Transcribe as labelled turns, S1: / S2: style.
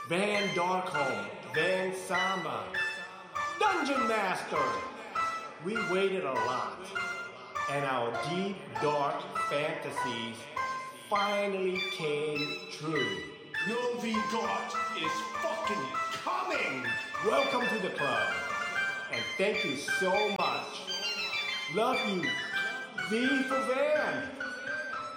S1: Van Darkholme, Van Sama, Dungeon Master. We waited a lot, and our deep, dark fantasies finally came true.
S2: Novi God is fucking coming!
S1: Welcome to the club, and thank you so much. Love you, V for Van.